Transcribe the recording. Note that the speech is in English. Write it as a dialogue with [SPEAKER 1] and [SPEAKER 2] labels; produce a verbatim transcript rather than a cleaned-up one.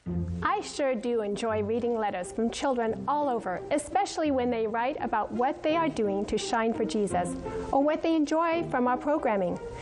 [SPEAKER 1] I sure do enjoy reading letters from children all over, especially when they write about what they are doing to shine for Jesus or what they enjoy from our programming.